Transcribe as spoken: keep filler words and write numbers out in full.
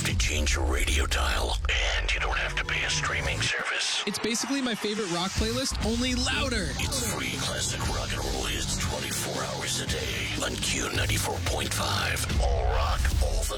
have to change your radio dial, and you don't have to pay a streaming service. It's basically my favorite rock playlist, only louder. It's free classic rock and roll hits twenty-four hours a day on Q ninety-four point five. All rock, all the